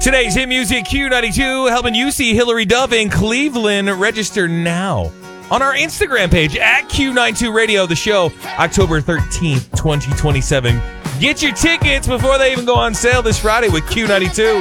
Today's hit music, Q92, helping you see Hillary Duff in Cleveland. Register now on our Instagram page at Q92 Radio, the show, October 13th, 2027. Get your tickets before they even go on sale this Friday with Q92.